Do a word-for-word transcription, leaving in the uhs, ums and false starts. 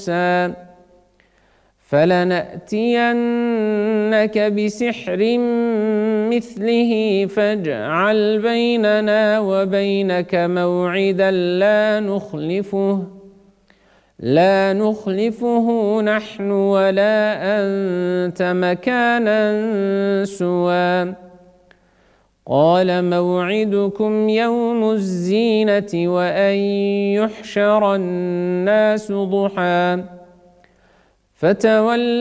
موسى فلنأتينك بسحر مثله فاجعل بيننا وبينك موعدا لا نخلفه لا نخلفه نحن ولا أنت مكانا سوى قال موعدكم يوم الزينة وأن يحشر الناس ضحى فتولى